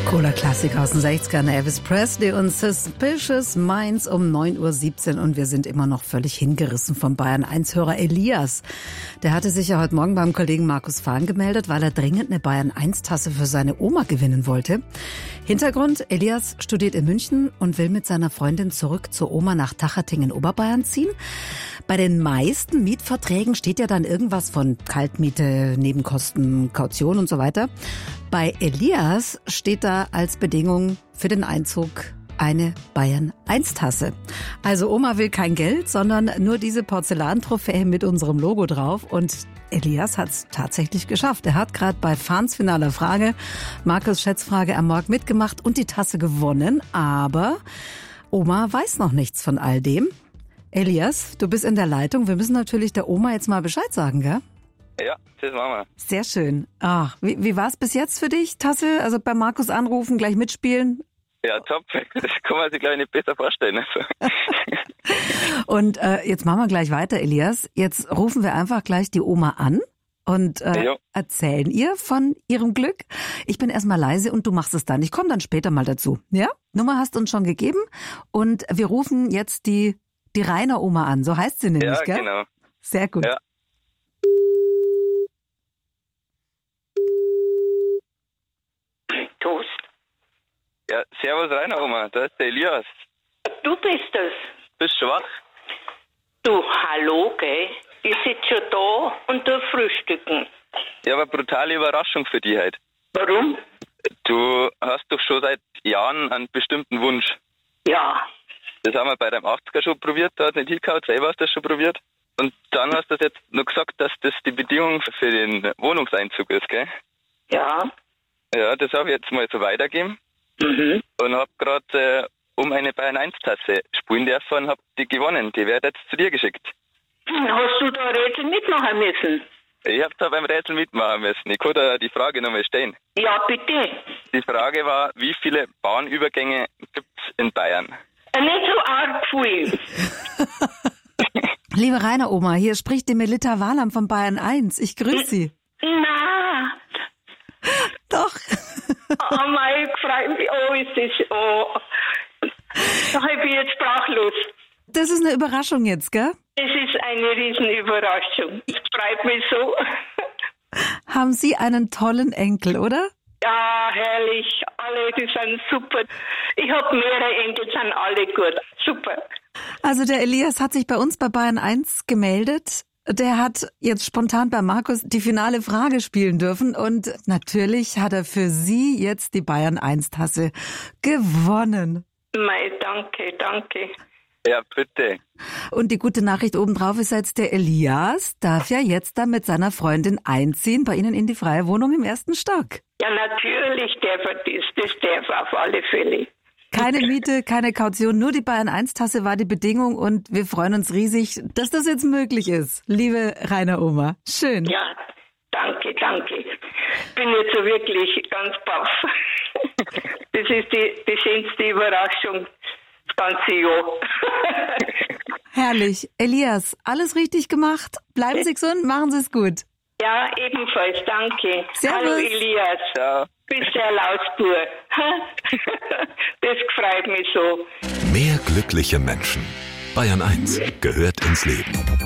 Cooler Klassiker aus den 60ern, Elvis Presley und Suspicious Minds um 9.17 Uhr und wir sind immer noch völlig hingerissen vom Bayern-1-Hörer Elias. Der hatte sich ja heute Morgen beim Kollegen Markus Fahn gemeldet, weil er dringend eine Bayern-1-Tasse für seine Oma gewinnen wollte. Hintergrund, Elias studiert in München und will mit seiner Freundin zurück zur Oma nach Tachating in Oberbayern ziehen. Bei den meisten Mietverträgen steht ja dann irgendwas von Kaltmiete, Nebenkosten, Kaution und so weiter. Bei Elias steht da als Bedingung für den Einzug eine Bayern-1-Tasse. Also Oma will kein Geld, sondern nur diese Porzellantrophäe mit unserem Logo drauf. Und Elias hat es tatsächlich geschafft. Er hat gerade bei Fahns finaler Frage, Markus' Schätzfrage am Morgen mitgemacht und die Tasse gewonnen. Aber Oma weiß noch nichts von all dem. Elias, du bist in der Leitung. Wir müssen natürlich der Oma jetzt mal Bescheid sagen, gell? Ja, das machen wir. Sehr schön. Ach, wie war es bis jetzt für dich, Tasse? Also bei Markus anrufen, gleich mitspielen? Ja, top. Das kann man sich, glaube ich, nicht besser vorstellen. Und jetzt machen wir gleich weiter, Elias. Jetzt rufen wir einfach gleich die Oma an und erzählen ihr von ihrem Glück. Ich bin erstmal leise und du machst es dann. Ich komme dann später mal dazu. Ja? Nummer hast du uns schon gegeben und wir rufen jetzt die Rainer Oma an. So heißt sie nämlich, gell? Ja, genau. Sehr gut. Ja. Toast. Ja, servus Rainer Oma, da ist der Elias. Du bist es. Bist schwach? Du, hallo, gell? Ich sitze schon da und tu frühstücken. Ja, aber brutale Überraschung für dich heute. Warum? Du hast doch schon seit Jahren einen bestimmten Wunsch. Ja. Das haben wir bei deinem 80er schon probiert, da hat nicht hingehauen, selber hast du das schon probiert. Und dann hast du jetzt noch gesagt, dass das die Bedingung für den Wohnungseinzug ist, gell? Ja. Ja, das habe ich jetzt mal so weitergegeben. Mhm. Und habe gerade um eine Bayern-1-Tasse spielen dürfen und habe die gewonnen. Die wird jetzt zu dir geschickt. Hast du da Rätsel mitmachen müssen? Ich habe da beim Rätsel mitmachen müssen. Ich kann da die Frage nochmal stellen. Ja, bitte. Die Frage war, wie viele Bahnübergänge gibt es in Bayern? Nicht so arg viel. Liebe Rainer Oma, hier spricht die Melita Wahlam von Bayern 1. Ich grüße Sie. Na. Doch. Oh mein, freut mich. Oh, ist das. Oh. Ich bin jetzt sprachlos. Das ist eine Überraschung jetzt, gell? Es ist eine Riesenüberraschung. Es freut mich so. Haben Sie einen tollen Enkel, oder? Ja, herrlich. Alle, die sind super. Ich habe mehrere Enkel, sind alle gut. Super. Also der Elias hat sich bei uns bei Bayern 1 gemeldet. Der hat jetzt spontan bei Markus die finale Frage spielen dürfen und natürlich hat er für Sie jetzt die Bayern 1 Tasse gewonnen. Mei, danke, danke. Ja, bitte. Und die gute Nachricht obendrauf ist jetzt, der Elias darf ja jetzt da mit seiner Freundin einziehen bei Ihnen in die freie Wohnung im 1. Stock. Ja, natürlich darf er das. Das darf er auf alle Fälle. Keine Miete, keine Kaution, nur die Bayern 1 Tasse war die Bedingung und wir freuen uns riesig, dass das jetzt möglich ist. Liebe Rainer Oma, schön. Ja, danke, danke. Bin jetzt so wirklich ganz baff. Das ist die schönste Überraschung das ganze Jahr. Herrlich. Elias, alles richtig gemacht. Bleiben Sie gesund, machen Sie es gut. Ja, ebenfalls, danke. Servus. Hallo Elias. Ciao. Bist der Lausbur. Das freut mich so. Mehr glückliche Menschen. Bayern 1 gehört ins Leben.